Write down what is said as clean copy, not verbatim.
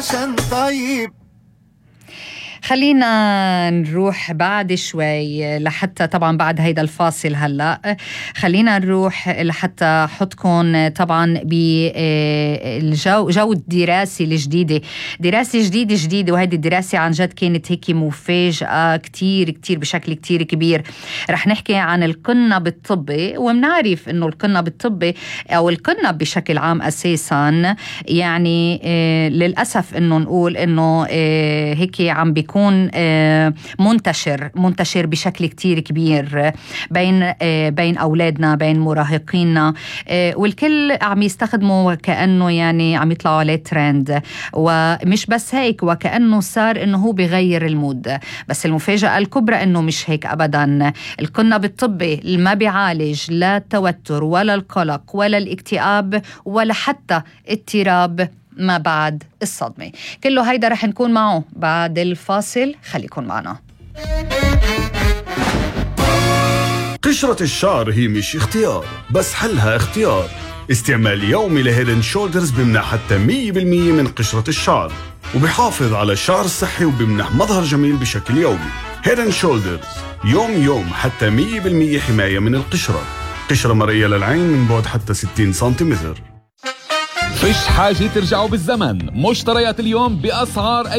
طيب خلينا نروح بعد شوي لحتى طبعا بعد هيدا الفاصل هلأ خلينا نروح لحتى حطكم طبعا بالجو الدراسي الجديدة، دراسة جديدة وهيدي الدراسة عن جد كانت هيك مفاجأة كتير بشكل كتير كبير. رح نحكي عن القنب الطبي، ومنعرف انه القنب الطبي او القنب بشكل عام اساسا يعني للأسف انه نقول انه هيك عم بيكون منتشر بشكل كتير كبير بين أولادنا، بين مراهقينا، والكل عم يستخدموا كأنه يعني عم يطلعوا عليه ترند. ومش بس هيك، وكأنه صار إنه هو بيغير المود. بس المفاجأة الكبرى إنه مش هيك أبدا. القنب الطبي ما بيعالج لا التوتر ولا القلق ولا الاكتئاب ولا حتى اضطراب ما بعد الصدمة. كله هيدا رح نكون معه بعد الفاصل، خليكن معنا. قشرة الشعر هي مش اختيار، بس حلها اختيار. استعمال يومي لهيدن شولدرز بمنح حتى 100% من قشرة الشعر، وبيحافظ على الشعر الصحي وبمنح مظهر جميل بشكل يومي. هيدن شولدرز يوم حتى 100% حماية من القشرة. قشرة مرئية للعين من بعد حتى 60 سنتيمتر. فيش حاجة ترجعوا بالزمن. مشتريات اليوم بأسعار